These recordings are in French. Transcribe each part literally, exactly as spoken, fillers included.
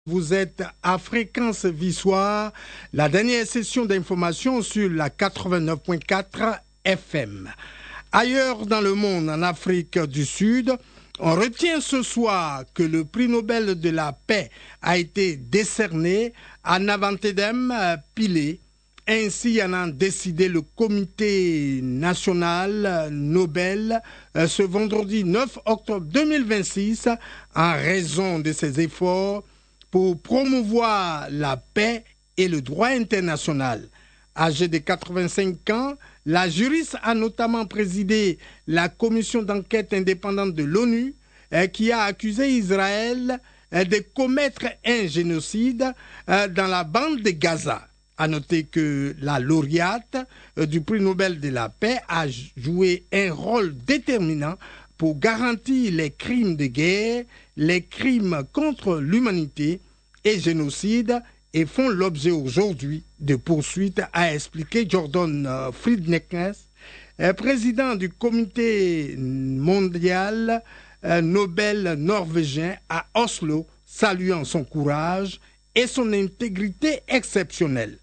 Vous êtes à Fréquence Visoire, la dernière session d'information sur la quatre-vingt-neuf virgule quatre F M. Ailleurs dans le monde, en Afrique du Sud, on retient ce soir que le prix Nobel de la paix a été décerné à Navantedem Pillay. Ainsi en a décidé le comité national Nobel ce vendredi neuf octobre deux mille vingt-six en raison de ses efforts pour promouvoir la paix et le droit international. Âgée de quatre-vingt-cinq ans, la juriste a notamment présidé la commission d'enquête indépendante de l'ONU euh, qui a accusé Israël euh, de commettre un génocide euh, dans la bande de Gaza. À noter que la lauréate euh, du prix Nobel de la paix a joué un rôle déterminant pour garantir les crimes de guerre, les crimes contre l'humanité et génocide et font l'objet aujourd'hui de poursuites, a expliqué Jordan Friedeknes, président du comité mondial Nobel norvégien à Oslo, saluant son courage et son intégrité exceptionnelle.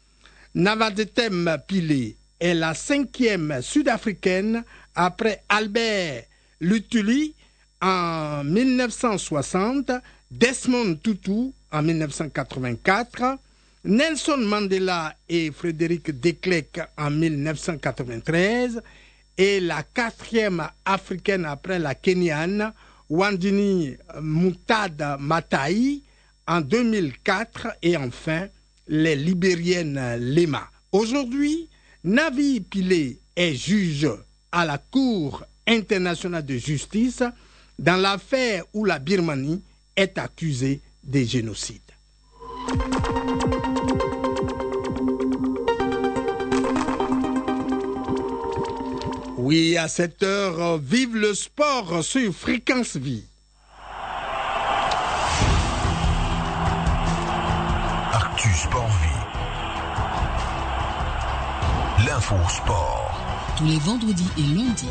Navantedem Pillay est la cinquième sud-africaine après Albert Luthuli en mille neuf cent soixante, Desmond Tutu en mille neuf cent quatre-vingt-quatre, Nelson Mandela et Frédéric de Klerk en mille neuf cent quatre-vingt-treize et la quatrième africaine après la Kenyane, Wandini Mutada Matai en deux mille quatre et enfin les Libériennes Lema. Aujourd'hui, Navi Pillay est juge à la Cour internationale de justice dans l'affaire où la Birmanie est accusée de génocide. Oui, à cette heure, vive le sport sur Fréquence Vie. Actu Sport Vie. L'info sport. Tous les vendredis et lundis.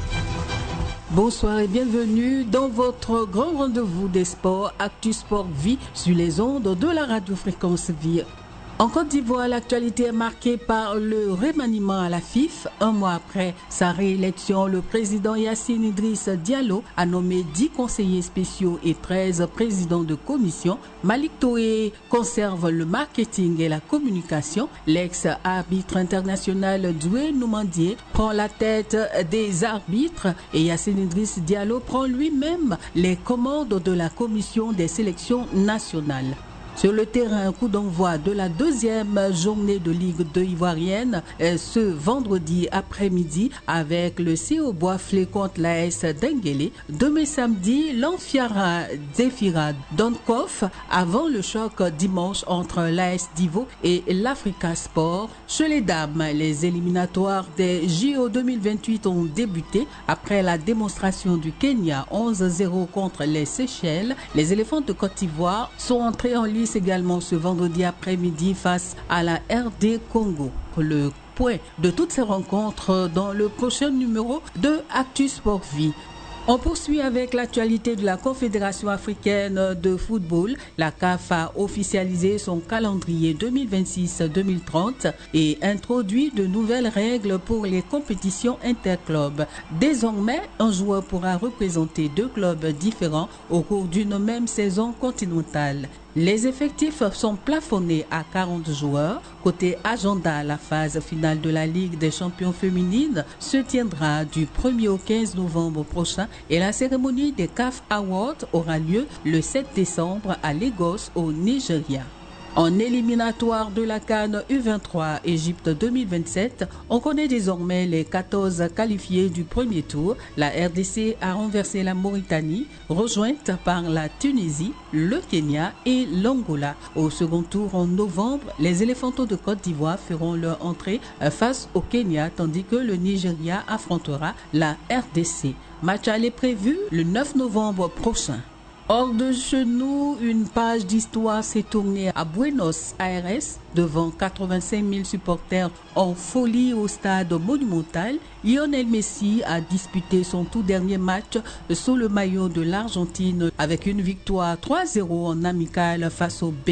Bonsoir et bienvenue dans votre grand rendez-vous des sports Actu Sport Vie sur les ondes de la radio Fréquence Vie. En Côte d'Ivoire, l'actualité est marquée par le remaniement à la F I F. Un mois après sa réélection, le président Yassine Idriss Diallo a nommé dix conseillers spéciaux et treize présidents de commission. Malik Toé conserve le marketing et la communication. L'ex-arbitre international Doué Noumandier prend la tête des arbitres et Yassine Idriss Diallo prend lui-même les commandes de la commission des sélections nationales. Sur le terrain, coup d'envoi de la deuxième journée de Ligue deux ivoirienne ce vendredi après-midi avec le C O Boisflé contre l'A S Denguélé. Demain samedi, l'Amfiara Zefira Donkov avant le choc dimanche entre l'A S Divo et l'Africa Sport. Chez les dames, les éliminatoires des J O deux mille vingt-huit ont débuté après la démonstration du Kenya onze à zéro contre les Seychelles. Les éléphants de Côte d'Ivoire sont entrés en lice également ce vendredi après-midi face à la R D Congo. Le point de toutes ces rencontres dans le prochain numéro de Actu Sport Vie. On poursuit avec l'actualité de la Confédération africaine de football. La C A F a officialisé son calendrier deux mille vingt-six deux mille trente et introduit de nouvelles règles pour les compétitions interclubs. Désormais, un joueur pourra représenter deux clubs différents au cours d'une même saison continentale. Les effectifs sont plafonnés à quarante joueurs. Côté agenda, la phase finale de la Ligue des champions féminines se tiendra du premier au quinze novembre prochain et la cérémonie des C A F Awards aura lieu le sept décembre à Lagos au Nigeria. En éliminatoire de la CAN U vingt-trois Égypte deux mille vingt-sept, on connaît désormais les quatorze qualifiés du premier tour. La R D C a renversé la Mauritanie, rejointe par la Tunisie, le Kenya et l'Angola. Au second tour en novembre, les Éléphantaux de Côte d'Ivoire feront leur entrée face au Kenya, tandis que le Nigeria affrontera la R D C. Match aller prévu le neuf novembre prochain. Hors de chez nous, une page d'histoire s'est tournée à Buenos Aires devant quatre-vingt-cinq mille supporters en folie au stade monumental. Lionel Messi a disputé son tout dernier match sous le maillot de l'Argentine avec une victoire trois zéro en amical face au